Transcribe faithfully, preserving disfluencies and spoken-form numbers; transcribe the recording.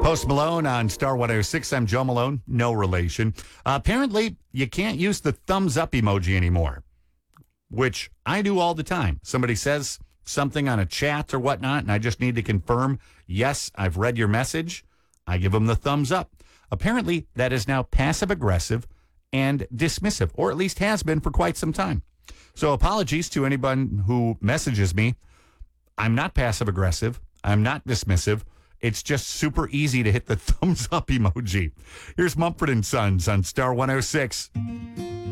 Post Malone on Star one oh six. I'm Joe Malone. No relation. Uh, apparently, you can't use the thumbs up emoji anymore, which I do all the time. Somebody says something on a chat or whatnot, and I just need to confirm, yes, I've read your message. I give them the thumbs up. Apparently, that is now passive-aggressive and dismissive, or at least has been for quite some time. So apologies to anyone who messages me. I'm not passive-aggressive. I'm not dismissive. It's just super easy to hit the thumbs up emoji. Here's Mumford and Sons on Star one oh six.